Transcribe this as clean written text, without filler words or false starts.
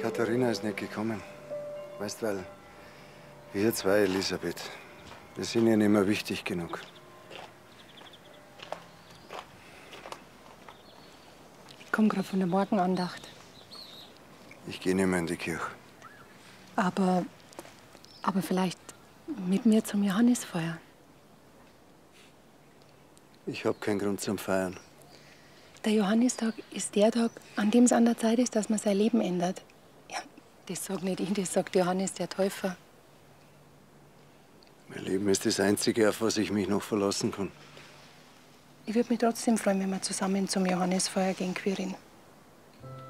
Katharina ist nicht gekommen. Weißt, weil wir zwei, Elisabeth, wir sind ihr nicht mehr wichtig genug. Ich komme gerade von der Morgenandacht. Ich gehe nicht mehr in die Kirche. Aber vielleicht mit mir zum Johannisfeuer. Ich habe keinen Grund zum Feiern. Der Johannistag ist der Tag, an dem es an der Zeit ist, dass man sein Leben ändert. Ja, das sagt nicht ich, das sagt Johannes der Täufer. Mein Leben ist das Einzige, auf was ich mich noch verlassen kann. Ich würde mich trotzdem freuen, wenn wir zusammen zum Johannisfeuer gehen, Quirin.